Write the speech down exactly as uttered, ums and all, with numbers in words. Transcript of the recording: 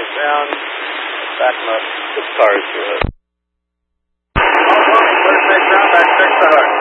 southbound, backing up six cars to it. Oh, well, first take round back six hours.